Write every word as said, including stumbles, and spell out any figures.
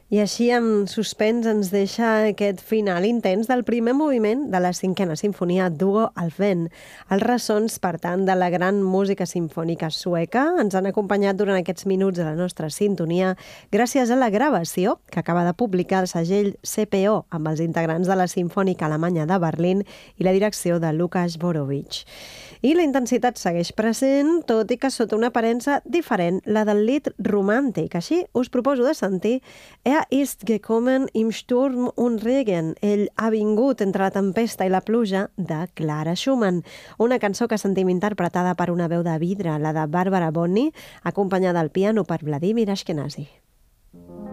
I així, amb suspens, ens deixa aquest final intens del primer moviment de la cinquena sinfonia Duo al vent. Els ressons, per tant, de la gran música simfònica sueca ens han acompanyat durant aquests minuts de la nostra sintonia gràcies a la gravació que acaba de publicar el segell C P O amb els integrants de la Simfònica Alemanya de Berlín i la direcció de Lukas Borovich. I la intensitat segueix present, tot i que sota una aparença diferent, la del Lied romàntic. Així us proposo de sentir Er ist gekommen im Sturm und Regen. Ell ha vingut entre la tempesta i la pluja, de Clara Schumann. Una cançó que sentim interpretada per una veu de vidre, la de Barbara Bonney, acompanyada al piano per Vladimir Ashkenazy.